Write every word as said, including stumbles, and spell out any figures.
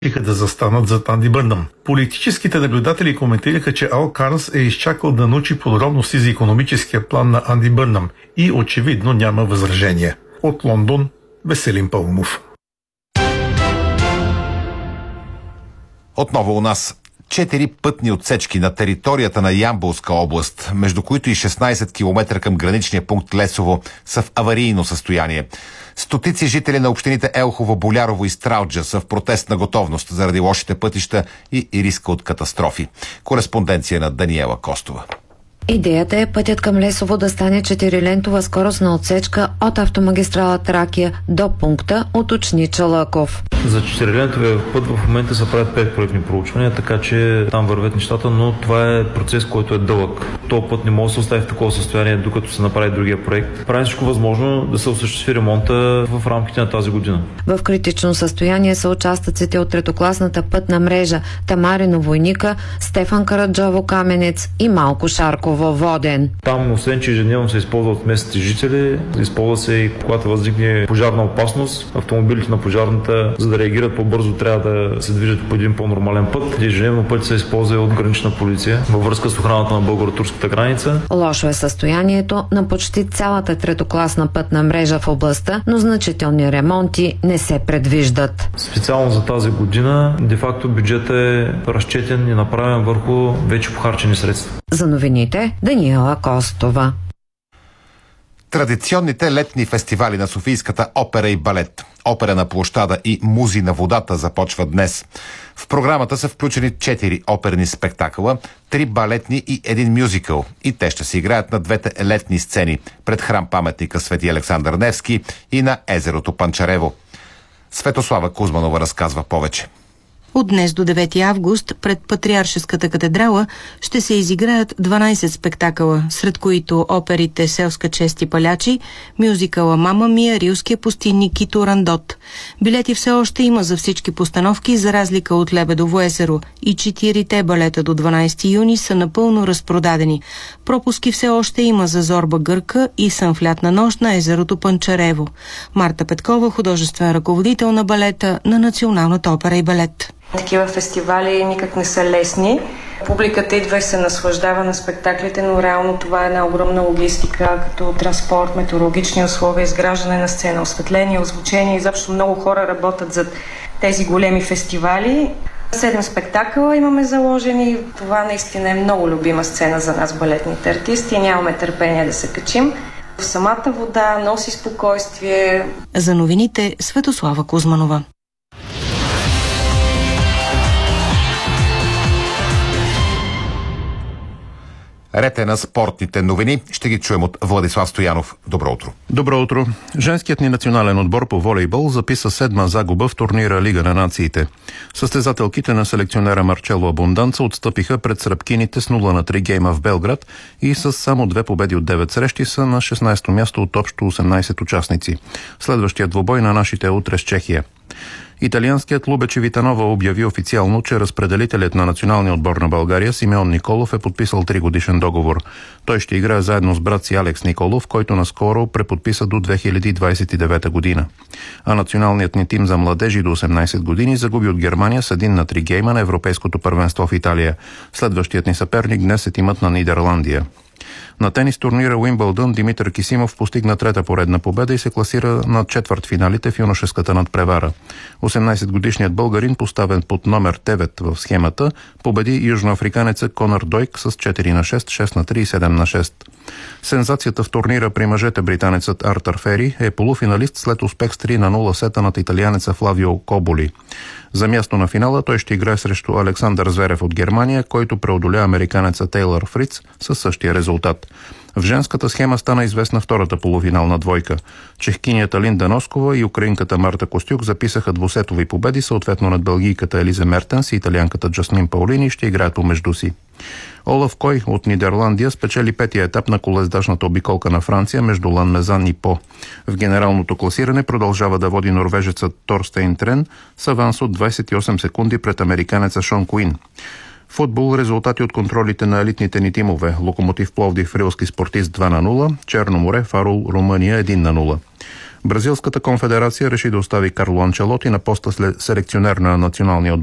да застанат зад Анди Бърнъм. Политическите наблюдатели коментираха, че Ал Карнс е изчакал да научи подробности за икономическия план на Анди Бърнъм и очевидно няма възражение. От Лондон, Веселин Паунов. Отново у нас четири пътни отсечки на територията на Ямболска област, между които и шестнайсет километра към граничния пункт Лесово, са в аварийно състояние. Стотици жители на общините Елхово, Болярово и Стралджа са в протестна готовност заради лошите пътища и риска от катастрофи. Кореспонденция на Даниела Костова. Идеята е пътят към Лесово да стане четирилентова скоростна отсечка от автомагистрала Тракия до пункта, уточни Чалъков. За четирилентовия път в момента се правят пет проектни проучвания, така че там вървят нещата, но това е процес, който е дълъг. Този път не може да се остави в такова състояние, докато се направи другия проект. Правим всичко възможно да се осъществи ремонта в рамките на тази година. В критично състояние са участъците от третокласната пътна мрежа Тамарино Войника, Стефан Караджово Каменец и Малко Шарково Воден. Там, освен че ежедневно се използва от местните жители, използва се и когато възникне пожарна опасност, автомобилите на пожарната, за да реагират по-бързо, трябва да се движат по един по-нормален път. Ежедневно път се използва от гранична полиция във връзка с охраната на българо-турската граница. Лошо е състоянието на почти цялата третокласна пътна мрежа в областта, но значителни ремонти не се предвиждат. Специално за тази година, де-факто бюджетът е разчетен и направен върху вече похарчени средства. За новините, Даниела Костова. Традиционните летни фестивали на Софийската опера и балет, Опера на площада и Музи на водата започват днес. В програмата са включени четири оперни спектакъла, три балетни и един мюзикъл. И те ще се играят на двете летни сцени пред храм-паметника Свети Александър Невски и на езерото Панчарево. Светослава Кузманова разказва повече. От днес до девети август пред Патриаршеската катедрала ще се изиграят дванайсет спектакъла, сред които оперите Селска чест и палячи, мюзикъла Мама Мия, Рилския пустинник и Турандот. Билети все още има за всички постановки, за разлика от Лебедово езеро, и четирите балета до дванайсети юни са напълно разпродадени. Пропуски все още има за Зорба Гърка и Сън в лятна нощ на езерото Панчарево. Марта Петкова, художествен ръководител на балета на Националната опера и балет. Такива фестивали никак не са лесни. Публиката идва и се наслаждава на спектаклите, но реално това е една огромна логистика, като транспорт, метеорологични условия, изграждане на сцена, осветление, озвучение. Изобщо много хора работят за тези големи фестивали. Седем спектакъла имаме заложени. Това наистина е много любима сцена за нас, балетните артисти. Нямаме търпение да се качим. В самата вода носи спокойствие. За новините Светослава Кузманова. Ред е на спортните новини. Ще ги чуем от Владислав Стоянов. Добро утро. Добро утро. Женският ни национален отбор по волейбол записа седма загуба в турнира Лига на нациите. Състезателките на селекционера Марчело Абунданца отстъпиха пред сръбкините с нула на три гейма в Белград и с само две победи от девет срещи са на шестнайсето място от общо осемнайсет участници. Следващият двубой на нашите е утре с Чехия. Италианският Лубече Витанова обяви официално, че разпределителят на националния отбор на България Симеон Николов е подписал тригодишен договор. Той ще играе заедно с брат си Алекс Николов, който наскоро преподписа до две хиляди двайсет и девета година. А националният ни тим за младежи до осемнайсет години загуби от Германия с един на три гейма на Европейското първенство в Италия. Следващият ни съперник днес е тимът на Нидерландия. На тенис турнира Уимбълдън Димитър Кисимов постигна трета поредна победа и се класира на четвъртфиналите в юношеската надпревара. осемнайсетгодишният българин, поставен под номер девет в схемата, победи южноафриканеца Конър Дойк с четири на шест, шест на три и седем на шест. Сензацията в турнира при мъжете, британецът Артър Фери, е полуфиналист след успех с три на нула сета над италианеца Флавио Коболи. За място на финала той ще играе срещу Александър Зверев от Германия, който преодоля американеца Тейлър Фриц със същия резултат. В женската схема стана известна втората полуфинална двойка. Чехкинята Линда Носкова и украинката Марта Костюк записаха двусетови победи, съответно над белгийката Елиза Мертенс и италианката Джасмин Паулини ще играят помежду си. Олаф Кой от Нидерландия спечели петия етап на колездачната обиколка на Франция между Ланмезан и По. В генералното класиране продължава да води норвежецът Торстейн Трен с аванс от двайсет и осем секунди пред американеца Шон Куин. Футбол, резултати от контролите на елитните ни тимове. Локомотив Пловдив Рилски Спортист два на нула, Черно море Фарул Румъния един на нула. Бразилската конфедерация реши да остави Карло Анчелоти на поста след селекционер на националния отбор